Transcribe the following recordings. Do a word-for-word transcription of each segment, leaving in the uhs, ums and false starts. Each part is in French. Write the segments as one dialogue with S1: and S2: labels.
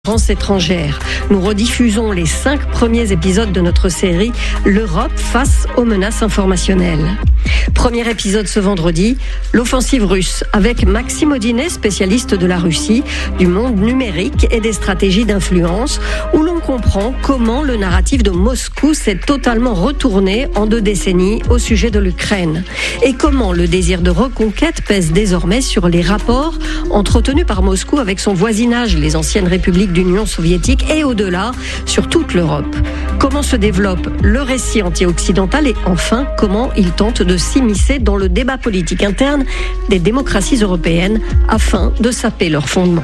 S1: France étrangère. Nous rediffusons les cinq premiers épisodes de notre série L'Europe face aux menaces informationnelles. Premier épisode ce vendredi, l'offensive russe avec Maxime Audinet, spécialiste de la Russie, du monde numérique et des stratégies d'influence, où l'on comprend comment le narratif de Moscou s'est totalement retourné en deux décennies au sujet de l'Ukraine et comment le désir de reconquête pèse désormais sur les rapports entretenus par Moscou avec son voisinage, les anciennes républiques d'Union soviétique et au-delà, sur toute l'Europe. Comment se développe le récit anti-occidental et enfin, comment il tente de s'immiscer dans le débat politique interne des démocraties européennes afin de saper leurs fondements.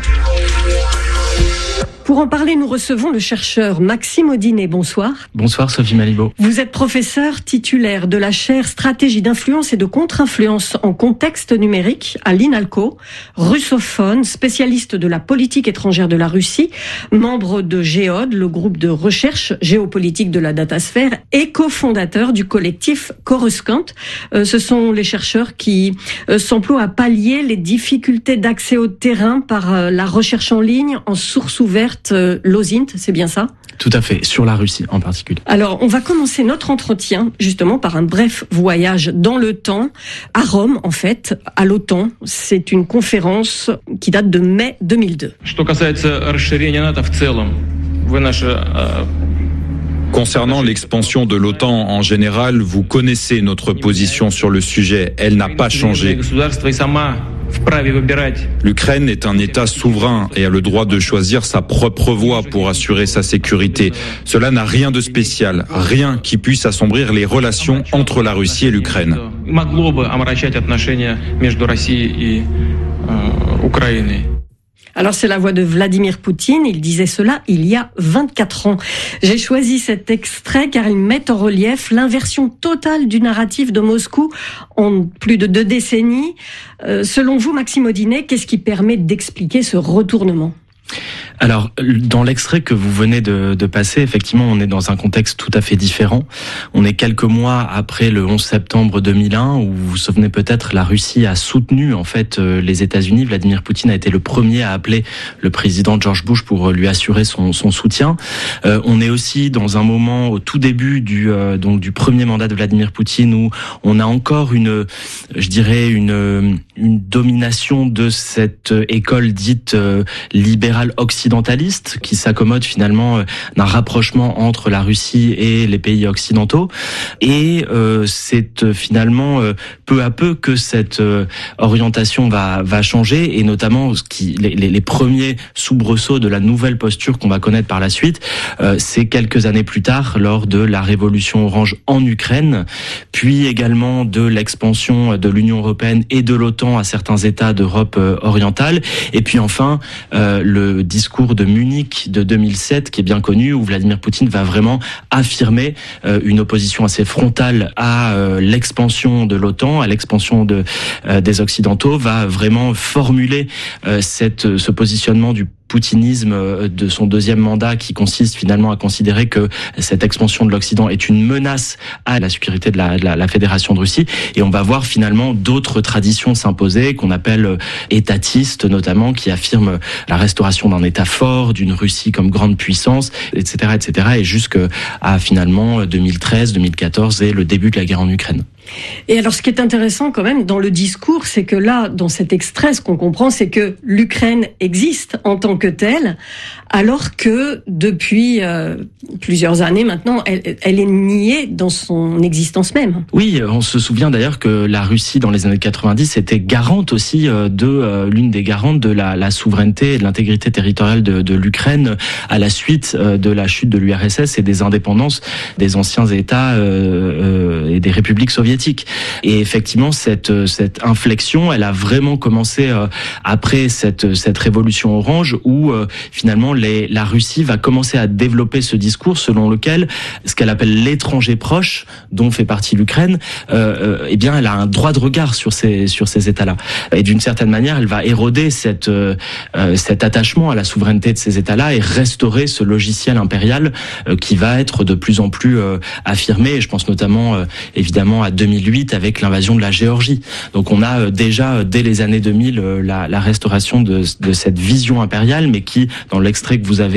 S1: Pour en parler, nous recevons le chercheur Maxime Audinet. Bonsoir.
S2: Bonsoir Sophie Malibaud.
S1: Vous êtes professeur titulaire de la chaire Stratégie d'influence et de contre-influence en contexte numérique à l'INALCO, russophone, spécialiste de la politique étrangère de la Russie, membre de Géode, le groupe de recherche géopolitique de la datasphère, et cofondateur du collectif Coruscant. Euh, ce sont les chercheurs qui euh, s'emploient à pallier les difficultés d'accès au terrain par euh, la recherche en ligne en source ouverte. L'OSINT, c'est bien ça ?
S2: Tout à fait, sur la Russie en particulier.
S1: Alors, on va commencer notre entretien justement par un bref voyage dans le temps, à Rome en fait, à l'OTAN. C'est une conférence qui date de mai deux mille deux.
S3: Concernant l'expansion de l'OTAN en général, vous connaissez notre position sur le sujet. Elle n'a pas changé. L'Ukraine est un État souverain et a le droit de choisir sa propre voie pour assurer sa sécurité. Cela n'a rien de spécial, rien qui puisse assombrir les relations entre la Russie et l'Ukraine.
S1: Alors c'est la voix de Vladimir Poutine, il disait cela il y a vingt-quatre ans. J'ai choisi cet extrait car il met en relief l'inversion totale du narratif de Moscou en plus de deux décennies. Euh, selon vous, Maxime Audinet, qu'est-ce qui permet d'expliquer ce retournement ?
S2: Alors, dans l'extrait que vous venez de, de passer, effectivement, on est dans un contexte tout à fait différent. On est quelques mois après le onze septembre deux mille un, où vous vous souvenez peut-être, la Russie a soutenu en fait les États-Unis. Vladimir Poutine a été le premier à appeler le président George Bush pour lui assurer son, son soutien. Euh, on est aussi dans un moment au tout début du euh, donc du premier mandat de Vladimir Poutine où on a encore une, je dirais une une domination de cette école dite euh, libérale occidentale qui s'accommode finalement d'un rapprochement entre la Russie et les pays occidentaux. Et euh, c'est finalement euh, peu à peu que cette euh, orientation va va changer, et notamment ce qui, les, les, les premiers soubresauts de la nouvelle posture qu'on va connaître par la suite, euh, c'est quelques années plus tard, lors de la révolution orange en Ukraine, puis également de l'expansion de l'Union européenne et de l'OTAN à certains États d'Europe euh, orientale, et puis enfin euh, le discours de Munich de deux mille sept, qui est bien connu, où Vladimir Poutine va vraiment affirmer euh, une opposition assez frontale à euh, l'expansion de l'OTAN, à l'expansion de, euh, des Occidentaux, va vraiment formuler euh, cette, ce positionnement du poutinisme de son deuxième mandat, qui consiste finalement à considérer que cette expansion de l'Occident est une menace à la sécurité de la, de la, la Fédération de Russie. Et on va voir finalement d'autres traditions s'imposer, qu'on appelle étatistes notamment, qui affirment la restauration d'un État fort, d'une Russie comme grande puissance, et cetera, et cetera, et jusqu'à finalement deux mille treize, deux mille quatorze et le début de la guerre en Ukraine.
S1: Et alors, ce qui est intéressant quand même dans le discours, c'est que là, dans cet extrait, ce qu'on comprend, c'est que l'Ukraine existe en tant que telle, alors que depuis euh, plusieurs années maintenant, elle, elle est niée dans son existence même.
S2: Oui, on se souvient d'ailleurs que la Russie, dans les années quatre-vingt-dix, était garante aussi de euh, l'une des garantes de la, la souveraineté et de l'intégrité territoriale de, de l'Ukraine à la suite euh, de la chute de l'U R S S et des indépendances des anciens États euh, euh, et des républiques soviétiques. Et effectivement, cette cette inflexion, elle a vraiment commencé euh, après cette cette révolution orange, où euh, finalement les, la Russie va commencer à développer ce discours selon lequel ce qu'elle appelle l'étranger proche, dont fait partie l'Ukraine, euh, euh, eh bien, elle a un droit de regard sur ces sur ces États-là. Et d'une certaine manière, elle va éroder cette euh, cet attachement à la souveraineté de ces États-là et restaurer ce logiciel impérial euh, qui va être de plus en plus euh, affirmé. Et je pense notamment euh, évidemment à deux mille huit avec l'invasion de la Géorgie. Donc on a déjà dès les années deux mille la, la restauration de, de cette vision impériale, mais qui, dans l'extrait que vous avez